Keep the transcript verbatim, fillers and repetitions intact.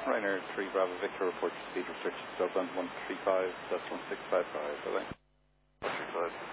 Ryanair three Bravo Victor report speed restriction Dublin one three five, that's one six five five, bye-bye. one three five.